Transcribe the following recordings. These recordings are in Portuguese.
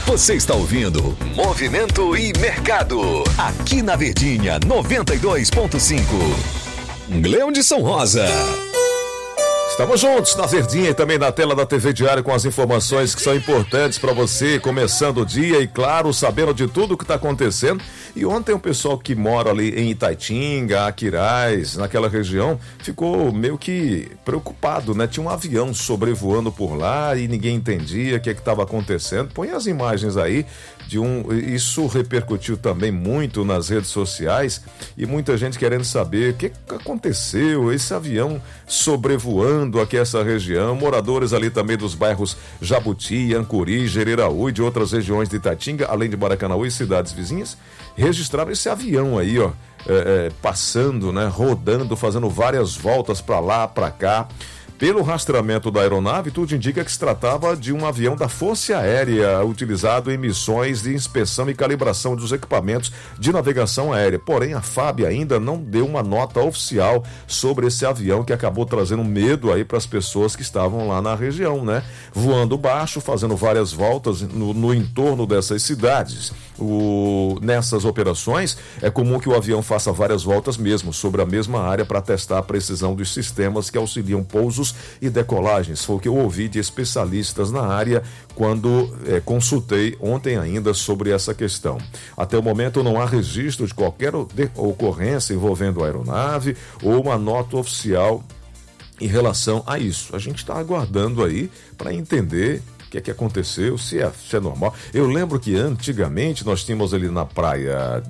Você está ouvindo Movimento e Mercado, aqui na Verdinha 92.5. Leão de São Rosa. Estamos juntos na Verdinha e também na tela da TV Diário com as informações que são importantes para você, começando o dia e, claro, sabendo de tudo o que está acontecendo. E ontem o pessoal que mora ali em Itaitinga, Aquiraz, naquela região, ficou meio que preocupado, né? Tinha um avião sobrevoando por lá e ninguém entendia o que estava acontecendo. Põe as imagens aí isso repercutiu também muito nas redes sociais e muita gente querendo saber o que aconteceu, esse avião sobrevoando aqui essa região. Moradores ali também dos bairros Jabuti, Ancuri, Jereraú e de outras regiões de Itatinga, além de Maracanaú e cidades vizinhas, registraram esse avião aí, ó, passando, né, rodando, fazendo várias voltas para lá, para cá. Pelo rastreamento da aeronave, tudo indica que se tratava de um avião da Força Aérea utilizado em missões de inspeção e calibração dos equipamentos de navegação aérea. Porém, a FAB ainda não deu uma nota oficial sobre esse avião que acabou trazendo medo aí para as pessoas que estavam lá na região, né? Voando baixo, fazendo várias voltas no entorno dessas cidades. Nessas operações, é comum que o avião faça várias voltas mesmo sobre a mesma área para testar a precisão dos sistemas que auxiliam pousos e decolagens. Foi o que eu ouvi de especialistas na área quando consultei ontem ainda sobre essa questão. Até o momento não há registro de qualquer ocorrência envolvendo a aeronave ou uma nota oficial em relação a isso. A gente está aguardando aí para entender o que aconteceu, se é normal. Eu lembro que antigamente nós tínhamos ali na praia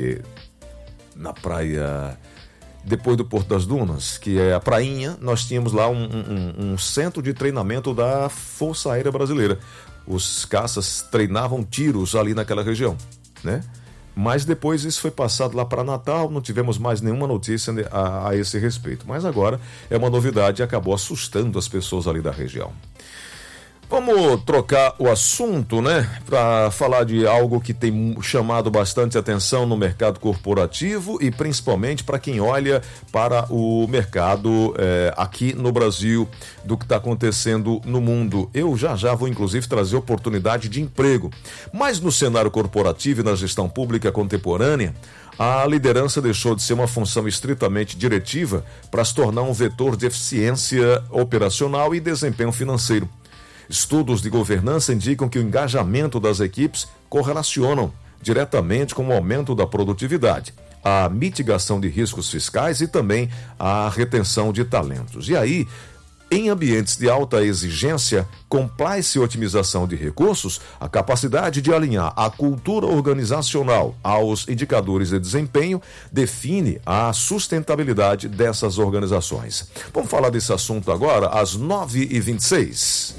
depois do Porto das Dunas, que é a prainha, nós tínhamos lá um centro de treinamento da Força Aérea Brasileira. Os caças treinavam tiros ali naquela região, né? Mas depois isso foi passado lá para Natal, não tivemos mais nenhuma notícia a esse respeito. Mas agora é uma novidade e acabou assustando as pessoas ali da região. Vamos trocar o assunto, né? Para falar de algo que tem chamado bastante atenção no mercado corporativo e principalmente para quem olha para o mercado aqui no Brasil, do que está acontecendo no mundo. Eu já vou inclusive trazer oportunidade de emprego. Mas no cenário corporativo e na gestão pública contemporânea, a liderança deixou de ser uma função estritamente diretiva para se tornar um vetor de eficiência operacional e desempenho financeiro. Estudos de governança indicam que o engajamento das equipes correlacionam diretamente com o aumento da produtividade, a mitigação de riscos fiscais e também a retenção de talentos. E aí, em ambientes de alta exigência, compliance e otimização de recursos, a capacidade de alinhar a cultura organizacional aos indicadores de desempenho define a sustentabilidade dessas organizações. Vamos falar desse assunto agora às 9h26.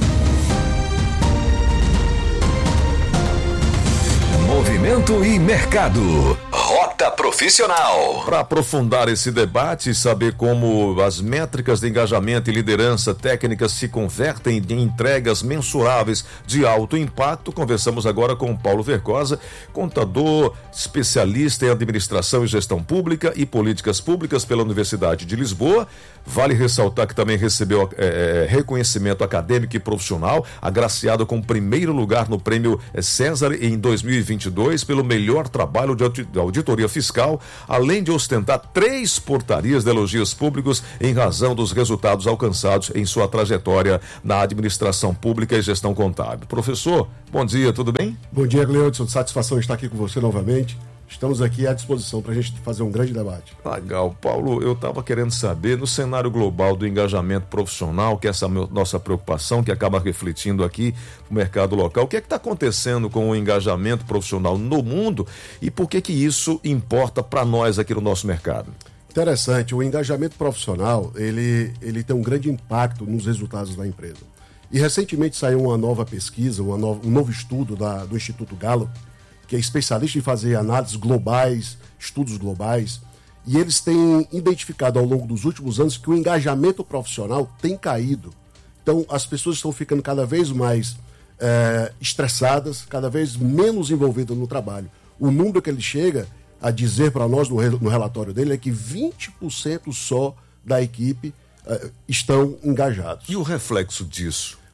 Movimento e Mercado. Rota Profissional. Para aprofundar esse debate e saber como as métricas de engajamento e liderança técnicas se convertem em entregas mensuráveis de alto impacto, conversamos agora com Paulo Vercosa, contador, especialista em administração e gestão pública e políticas públicas pela Universidade de Lisboa. Vale ressaltar que também recebeu reconhecimento acadêmico e profissional, agraciado com o primeiro lugar no Prêmio César em 2022 pelo melhor trabalho de auditoria fiscal, além de ostentar 3 portarias de elogios públicos em razão dos resultados alcançados em sua trajetória na administração pública e gestão contábil. Professor, bom dia, tudo bem? Bom dia, Gleudson, satisfação estar aqui com você novamente. Estamos aqui à disposição para a gente fazer um grande debate. Legal. Paulo, eu estava querendo saber, no cenário global do engajamento profissional, que é essa nossa preocupação, que acaba refletindo aqui no mercado local, o que é que está acontecendo com o engajamento profissional no mundo e por que isso importa para nós aqui no nosso mercado? Interessante, o engajamento profissional, ele tem um grande impacto nos resultados da empresa. E recentemente saiu uma nova pesquisa, um novo estudo do Instituto Gallup, que é especialista em fazer análises globais, estudos globais, e eles têm identificado ao longo dos últimos anos que o engajamento profissional tem caído. Então, as pessoas estão ficando cada vez mais estressadas, cada vez menos envolvidas no trabalho. O número que ele chega a dizer para nós no relatório dele é que 20% só da equipe estão engajados. E o reflexo disso?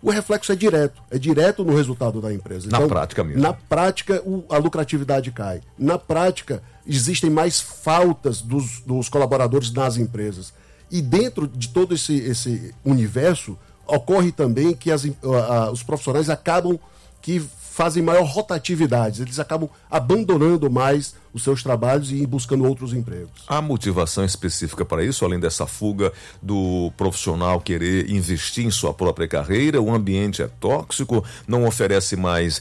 o reflexo é direto no resultado da empresa. Na prática mesmo. Na prática, a lucratividade cai. Na prática, existem mais faltas dos colaboradores nas empresas. E dentro de todo esse universo, ocorre também que os profissionais acabam que fazem maior rotatividade, eles acabam abandonando mais os seus trabalhos e buscando outros empregos. Há motivação específica para isso, além dessa fuga do profissional querer investir em sua própria carreira? O ambiente é tóxico, não oferece mais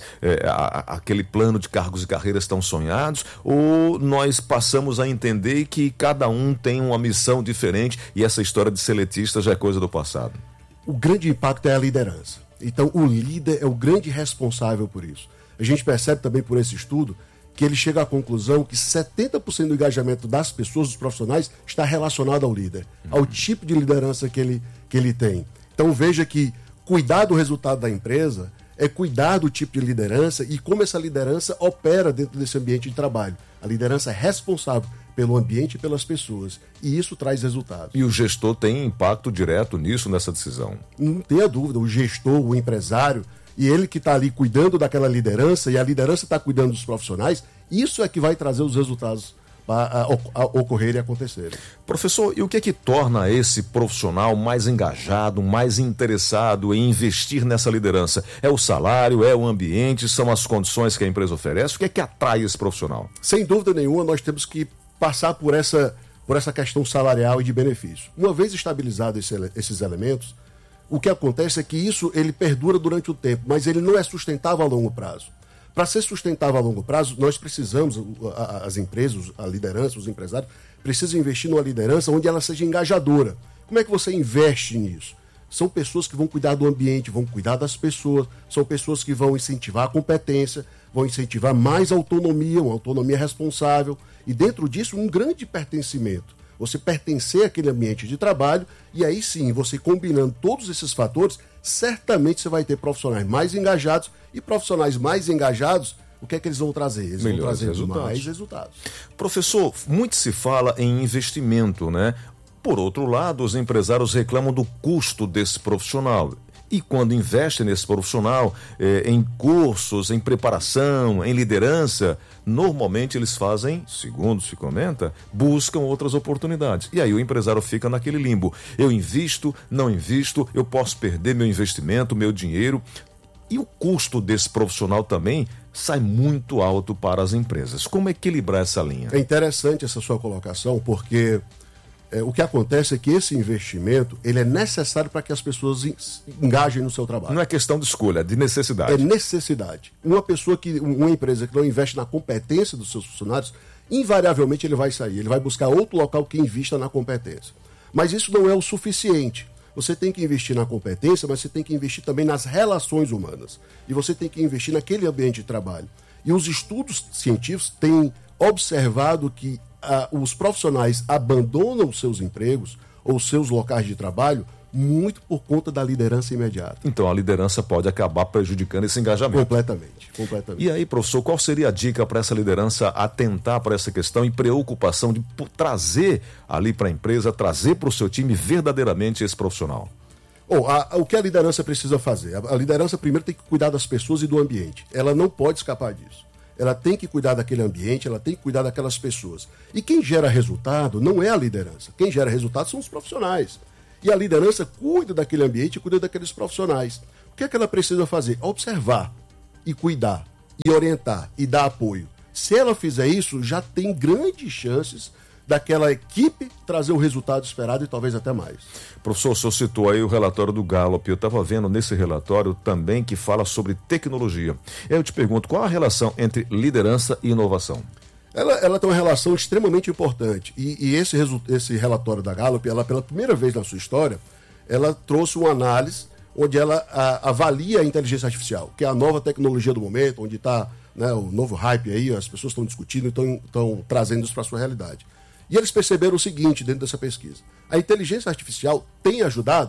aquele plano de cargos e carreiras tão sonhados, ou nós passamos a entender que cada um tem uma missão diferente e essa história de seletista já é coisa do passado? O grande impacto é a liderança. Então, o líder é o grande responsável por isso. A gente percebe também por esse estudo que ele chega à conclusão que 70% do engajamento das pessoas, dos profissionais, está relacionado ao líder, ao tipo de liderança que ele tem. Então, veja que cuidar do resultado da empresa é cuidar do tipo de liderança e como essa liderança opera dentro desse ambiente de trabalho. A liderança é responsável pelo ambiente e pelas pessoas. E isso traz resultados. E o gestor tem impacto direto nisso, nessa decisão? Não tenha dúvida. O gestor, o empresário, e ele que está ali cuidando daquela liderança, e a liderança está cuidando dos profissionais, isso é que vai trazer os resultados a ocorrer e acontecerem. Professor, e o que é que torna esse profissional mais engajado, mais interessado em investir nessa liderança? É o salário, é o ambiente, são as condições que a empresa oferece? O que é que atrai esse profissional? Sem dúvida nenhuma, nós temos que passar por essa questão salarial e de benefício. Uma vez estabilizados esses elementos, o que acontece é que isso ele perdura durante o tempo, mas ele não é sustentável a longo prazo. Para ser sustentável a longo prazo, nós precisamos, as empresas, a liderança, os empresários, precisam investir numa liderança onde ela seja engajadora. Como é que você investe nisso? São pessoas que vão cuidar do ambiente, vão cuidar das pessoas, são pessoas que vão incentivar a competência, vão incentivar mais autonomia, uma autonomia responsável, e dentro disso um grande pertencimento. Você pertencer àquele ambiente de trabalho, e aí sim, você combinando todos esses fatores, certamente você vai ter profissionais mais engajados, e profissionais mais engajados, o que é que eles vão trazer? Eles vão trazer mais resultados. Professor, muito se fala em investimento, né? Por outro lado, os empresários reclamam do custo desse profissional. E quando investem nesse profissional, em cursos, em preparação, em liderança, normalmente eles fazem, segundo se comenta, buscam outras oportunidades. E aí o empresário fica naquele limbo. Eu invisto, não invisto, eu posso perder meu investimento, meu dinheiro. E o custo desse profissional também sai muito alto para as empresas. Como equilibrar essa linha? É interessante essa sua colocação, porque o que acontece é que esse investimento ele é necessário para que as pessoas engajem no seu trabalho. Não é questão de escolha, é de necessidade. É necessidade. Uma empresa que não investe na competência dos seus funcionários, invariavelmente ele vai sair, ele vai buscar outro local que invista na competência. Mas isso não é o suficiente. Você tem que investir na competência, mas você tem que investir também nas relações humanas. E você tem que investir naquele ambiente de trabalho. E os estudos científicos têm observado que os profissionais abandonam os seus empregos ou seus locais de trabalho muito por conta da liderança imediata. Então a liderança pode acabar prejudicando esse engajamento. Completamente. E aí, professor, qual seria a dica para essa liderança atentar para essa questão e preocupação de trazer ali para a empresa, trazer para o seu time verdadeiramente esse profissional? O que a liderança precisa fazer? A liderança primeiro tem que cuidar das pessoas e do ambiente. Ela não pode escapar disso. Ela tem que cuidar daquele ambiente, ela tem que cuidar daquelas pessoas. E quem gera resultado não é a liderança. Quem gera resultado são os profissionais. E a liderança cuida daquele ambiente e cuida daqueles profissionais. O que é que ela precisa fazer? Observar e cuidar e orientar e dar apoio. Se ela fizer isso, já tem grandes chances daquela equipe trazer o resultado esperado e talvez até mais. Professor, o senhor citou aí o relatório do Gallup. Eu estava vendo nesse relatório também que fala sobre tecnologia. Eu te pergunto, qual a relação entre liderança e inovação? Ela tem uma relação extremamente importante. E esse relatório da Gallup, ela pela primeira vez na sua história, ela trouxe uma análise onde ela avalia a inteligência artificial, que é a nova tecnologia do momento, onde está, né, o novo hype aí, as pessoas estão discutindo e estão trazendo isso para a sua realidade. E eles perceberam o seguinte dentro dessa pesquisa: a inteligência artificial tem ajudado?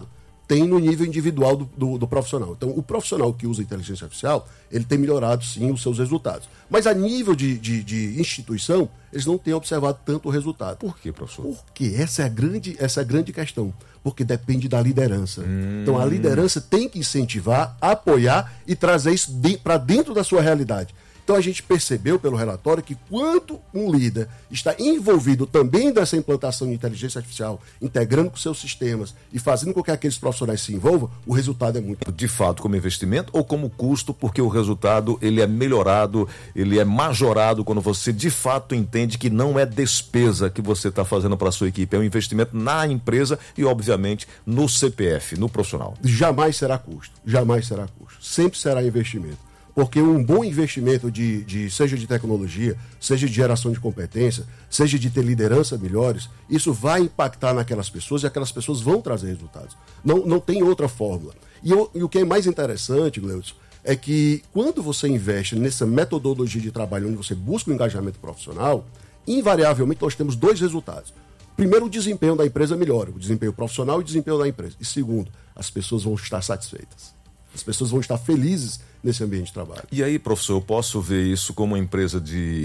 tem no nível individual do profissional. Então, o profissional que usa inteligência artificial, ele tem melhorado, sim, os seus resultados. Mas a nível de instituição, eles não têm observado tanto o resultado. Por quê, professor? Porque essa é a grande questão. Porque depende da liderança. Então, a liderança tem que incentivar, apoiar e trazer isso para dentro da sua realidade. Então, a gente percebeu pelo relatório que quando um líder está envolvido também nessa implantação de inteligência artificial, integrando com seus sistemas e fazendo com que aqueles profissionais se envolvam, o resultado é muito. De fato, como investimento ou como custo, porque o resultado ele é melhorado, ele é majorado quando você de fato entende que não é despesa que você está fazendo para a sua equipe, é um investimento na empresa e, obviamente, no CPF, no profissional. Jamais será custo, jamais será custo. Sempre será investimento. Porque um bom investimento seja de tecnologia, seja de geração de competência, seja de ter liderança melhores, isso vai impactar naquelas pessoas e aquelas pessoas vão trazer resultados. Não tem outra fórmula. E o que é mais interessante, Gleudson, é que quando você investe nessa metodologia de trabalho onde você busca o engajamento profissional, invariavelmente nós temos dois resultados. Primeiro, o desempenho da empresa melhora, o desempenho profissional e o desempenho da empresa. E segundo, as pessoas vão estar satisfeitas. As pessoas vão estar felizes nesse ambiente de trabalho. E aí, professor, eu posso ver isso como uma empresa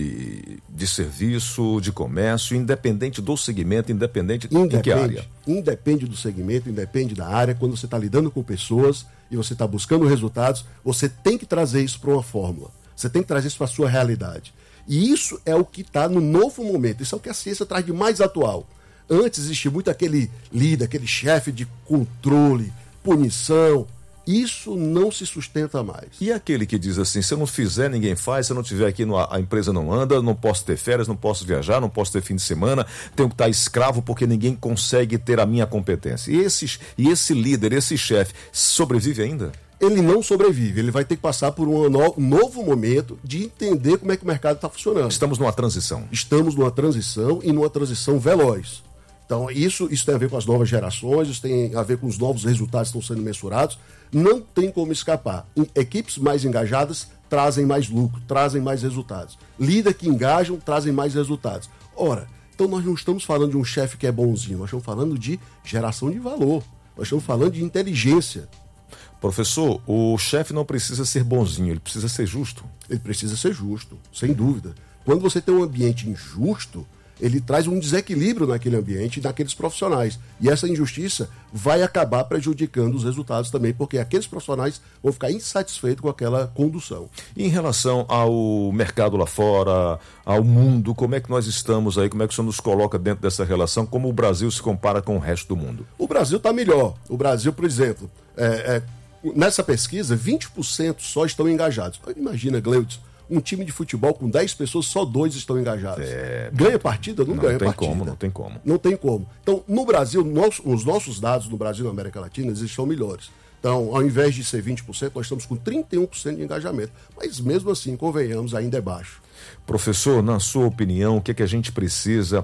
de serviço, de comércio, independente do segmento, independente de que área? Independe do segmento, independe da área. Quando você está lidando com pessoas e você está buscando resultados, você tem que trazer isso para uma fórmula. Você tem que trazer isso para a sua realidade. E isso é o que está no novo momento. Isso é o que a ciência traz de mais atual. Antes existia muito aquele líder, aquele chefe de controle, punição. Isso não se sustenta mais. E aquele que diz assim, se eu não fizer, ninguém faz, se eu não estiver aqui, a empresa não anda, não posso ter férias, não posso viajar, não posso ter fim de semana, tenho que estar escravo porque ninguém consegue ter a minha competência. E esse líder, esse chefe, sobrevive ainda? Ele não sobrevive, ele vai ter que passar por um novo momento de entender como é que o mercado está funcionando. Estamos numa transição. Estamos numa transição e numa transição veloz. Então, isso tem a ver com as novas gerações, isso tem a ver com os novos resultados que estão sendo mensurados. Não tem como escapar. Equipes mais engajadas trazem mais lucro, trazem mais resultados. Líderes que engajam trazem mais resultados. Ora, então nós não estamos falando de um chefe que é bonzinho, nós estamos falando de geração de valor, nós estamos falando de inteligência. Professor, o chefe não precisa ser bonzinho, ele precisa ser justo. Ele precisa ser justo, sem dúvida. Quando você tem um ambiente injusto, ele traz um desequilíbrio naquele ambiente e naqueles profissionais. E essa injustiça vai acabar prejudicando os resultados também, porque aqueles profissionais vão ficar insatisfeitos com aquela condução. E em relação ao mercado lá fora, ao mundo, como é que nós estamos aí? Como é que o senhor nos coloca dentro dessa relação? Como o Brasil se compara com o resto do mundo? O Brasil está melhor. O Brasil, por exemplo, nessa pesquisa, 20% só estão engajados. Imagina, Gleudson, um time de futebol com 10 pessoas, só 2 estão engajados. Ganha partida? Não ganha partida. Não tem como. Não tem como. Então, no Brasil, os nossos dados no Brasil e na América Latina, eles estão melhores. Então, ao invés de ser 20%, nós estamos com 31% de engajamento. Mas mesmo assim, convenhamos, ainda é baixo. Professor, na sua opinião, o que é que a gente precisa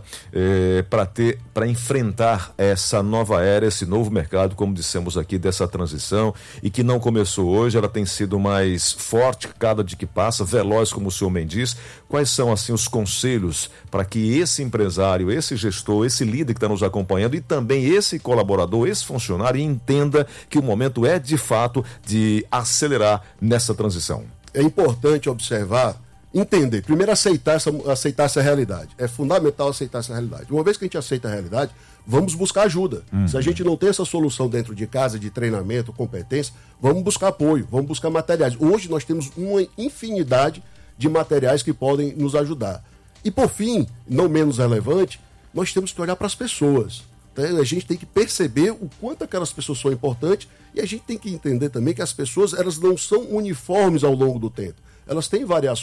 para enfrentar essa nova era, esse novo mercado, como dissemos aqui, dessa transição, e que não começou hoje, ela tem sido mais forte cada dia que passa, veloz, como o senhor bem diz. Quais são, assim, os conselhos para que esse empresário, esse gestor, esse líder que está nos acompanhando e também esse colaborador, esse funcionário, entenda que o momento é, de fato, de acelerar nessa transição? É importante observar, entender, primeiro aceitar essa realidade. É fundamental aceitar essa realidade. Uma vez que a gente aceita a realidade, vamos buscar ajuda. Se a gente não tem essa solução dentro de casa, de treinamento, competência, vamos buscar apoio, vamos buscar materiais. Hoje nós temos uma infinidade de materiais que podem nos ajudar. E por fim, não menos relevante, nós temos que olhar para as pessoas. A gente tem que perceber o quanto aquelas pessoas são importantes e a gente tem que entender também que as pessoas, elas não são uniformes ao longo do tempo. Elas têm variações.